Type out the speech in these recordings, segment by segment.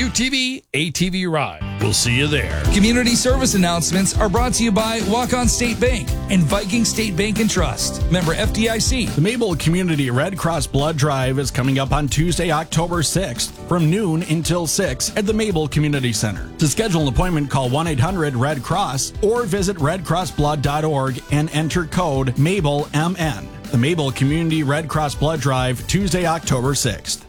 UTV ATV ride. We'll see you there. Community service announcements are brought to you by Walk-On State Bank and Viking State Bank and Trust. Member FDIC. The Mabel Community Red Cross Blood Drive is coming up on Tuesday, October 6th from noon until 6 at the Mabel Community Center. To schedule an appointment, call 1-800-RED-CROSS or visit redcrossblood.org and enter code MABELMN. The Mabel Community Red Cross Blood Drive, Tuesday, October 6th.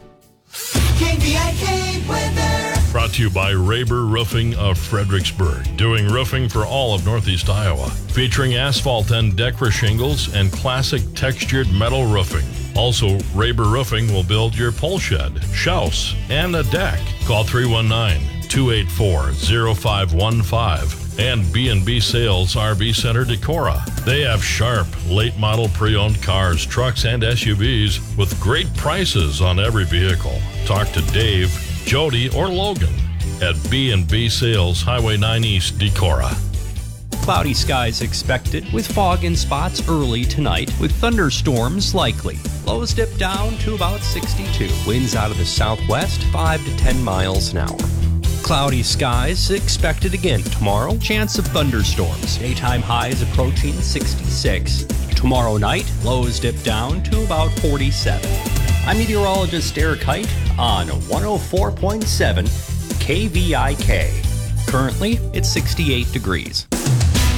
KVIK weather. Brought to you by Raber Roofing of Fredericksburg, doing roofing for all of Northeast Iowa, featuring asphalt and Decra shingles and classic textured metal roofing. Also, Raber Roofing will build your pole shed, house, and a deck. Call 319-284-0515 and B&B Sales RV Center Decorah. They have sharp, late model pre-owned cars, trucks, and SUVs with great prices on every vehicle. Talk to Dave, Jody, or Logan at B&B Sales, Highway 9 East, Decorah. Cloudy skies expected with fog in spots early tonight with thunderstorms likely. Lows dip down to about 62. Winds out of the southwest 5 to 10 miles an hour. Cloudy skies expected again tomorrow. Chance of thunderstorms. Daytime highs approaching 66. Tomorrow night, lows dip down to about 47. I'm meteorologist Eric Height on 104.7 KVIK. Currently, it's 68 degrees.